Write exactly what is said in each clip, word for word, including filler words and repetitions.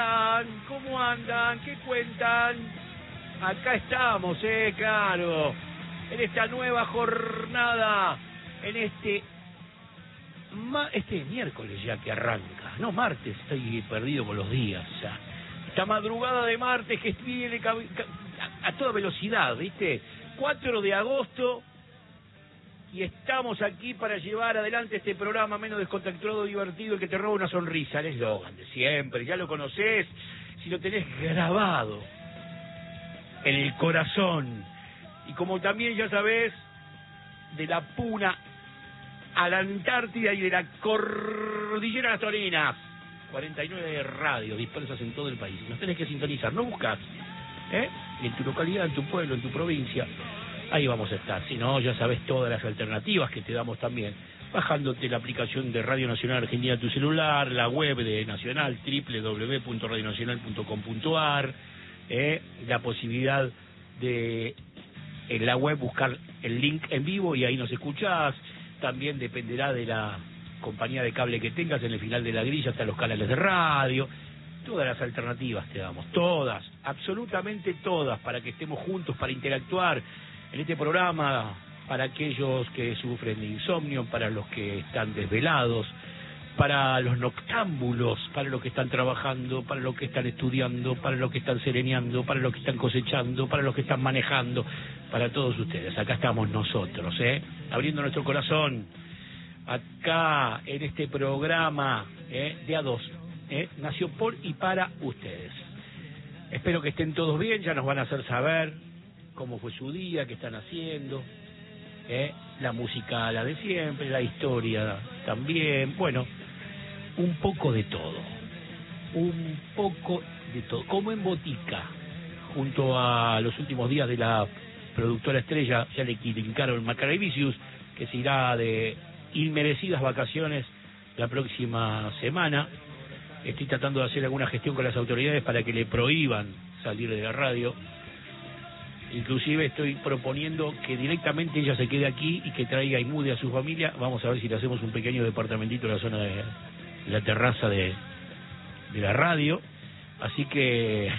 están? ¿Cómo andan? ¿Qué cuentan? Acá estamos, eh, claro, en esta nueva jornada, en este ma este miércoles ya que arranca, no martes, estoy perdido con los días ya. Esta madrugada de martes que viene a, a toda velocidad, ¿viste? cuatro de agosto, y estamos aquí para llevar adelante este programa menos descontracturado, divertido, el que te roba una sonrisa, el eslogan de siempre, ya lo conocés, si lo tenés grabado en el corazón, y como también ya sabés, de la Puna a la Antártida y de la Cordillera de las Toninas, cuarenta y nueve radios dispersas en todo el país, nos tenés que sintonizar, no buscas, ¿eh? En tu localidad, en tu pueblo, en tu provincia, ahí vamos a estar. Si no, ya sabes todas las alternativas que te damos también, bajándote la aplicación de Radio Nacional Argentina a tu celular, la web de Nacional, doble u doble u doble u punto radio nacional punto com punto a r, eh, la posibilidad de en la web buscar el link en vivo y ahí nos escuchás. También dependerá de la compañía de cable que tengas, en el final de la grilla hasta los canales de radio. Todas las alternativas te damos, todas, absolutamente todas, para que estemos juntos, para interactuar en este programa, para aquellos que sufren de insomnio, para los que están desvelados, para los noctámbulos, para los que están trabajando, para los que están estudiando, para los que están sereneando, para los que están cosechando, para los que están manejando, para todos ustedes. Acá estamos nosotros, ¿eh? Abriendo nuestro corazón, acá en este programa, ¿eh? De A dos, ¿eh? Nació por y para ustedes. Espero que estén todos bien, ya nos van a hacer saber cómo fue su día, qué están haciendo, ¿eh? La música, la de siempre, la historia también, bueno, un poco de todo, un poco de todo, como en Botica, junto a los últimos días de la productora estrella, ya le quitaron Macarevicius, que se irá de inmerecidas vacaciones la próxima semana. Estoy tratando de hacer alguna gestión con las autoridades para que le prohíban salir de la radio. Inclusive estoy proponiendo que directamente ella se quede aquí y que traiga y mude a su familia. Vamos a ver si le hacemos un pequeño departamentito en la zona de la terraza de, de la radio. Así que...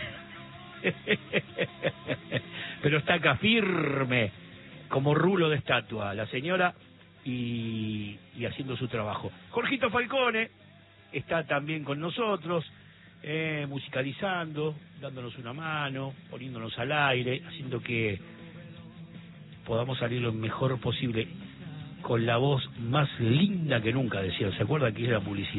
pero está acá firme, como rulo de estatua, la señora, y, y haciendo su trabajo. Jorgito Falcone está también con nosotros, eh, musicalizando, dándonos una mano, poniéndonos al aire, haciendo que podamos salir lo mejor posible, con la voz más linda que nunca, decía. ¿Se acuerda que era publicidad?